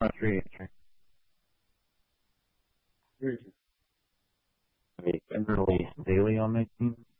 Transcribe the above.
Three. I mean, Kimberly Daly on my team.